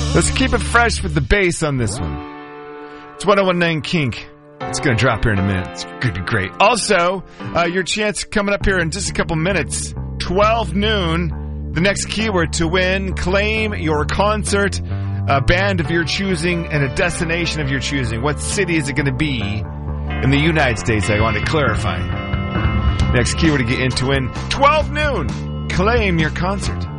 Let's keep it fresh with the bass on this one. It's 101.9 Kink. It's going to drop here in a minute. It's going to be great. Also, your chance coming up here in just a couple minutes. 12 noon, the next keyword to win. Claim your concert, a band of your choosing, and a destination of your choosing. What city is it going to be in the United States? I want to clarify. Next keyword to get in to win. 12 noon, claim your concert.